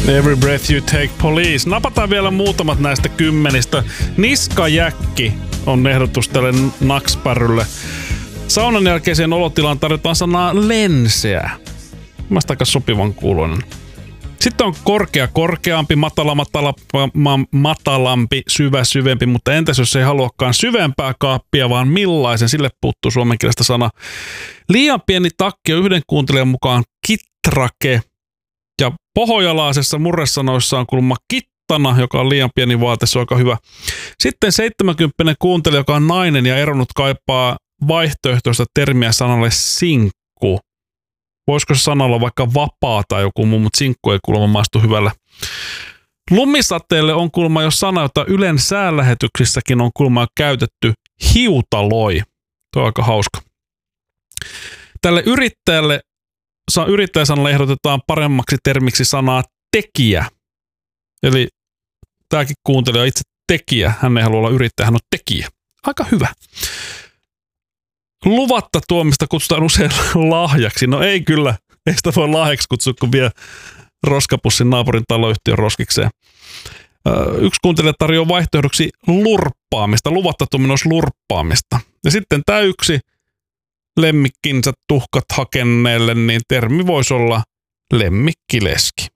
Every breath you take, Police. Napataan vielä muutamat näistä 10. Niskajäkki on ehdotus tälle naksparrylle. Saunan jälkeiseen olotilaan tarjotaan sanaa lenseä. Mielestäni aika sopivan kuuloinen. Sitten on korkea, korkeampi, matalampi, syvä, syvempi, mutta entäs jos ei haluakaan syvempää kaappia, vaan millaisen? Sille puuttuu suomenkielestä sana. Liian pieni takki on yhden kuuntelijan mukaan kittrake. Ja pohojalaisessa murresanoissa on kuulemma kittana, joka on liian pieni vaate, se on aika hyvä. Sitten 70 kuuntelija, joka on nainen ja eronnut, kaipaa vaihtoehtoista termiä sanalle sinkku. Voisiko se sana olla vaikka vapaa tai joku muu, mutta sinkku ei kuulemma maistu hyvällä. Lumisateelle on kuulemma jo sana, jota Ylen säälähetyksissäkin on kuulemma käytetty, hiutaloi. Tuo on aika hauska. Tälle yrittäjäsanalle ehdotetaan paremmaksi termiksi sanaa tekijä. Eli tämäkin kuuntelija itse tekijä. Hän ei halua olla yrittäjä, hän on tekijä. Aika hyvä. Luvatta tuomista kutsutaan usein lahjaksi. No ei kyllä. Ei sitä voi lahjaksi kutsua, kun vie roskapussin naapurin taloyhtiön roskikseen. Yksi kuuntelija tarjoaa vaihtoehdoksi lurppaamista. Luvatta tuominen olisi lurppaamista. Ja sitten tämä yksi lemmikkinsä tuhkat hakenneelle, niin termi voisi olla lemmikkileski.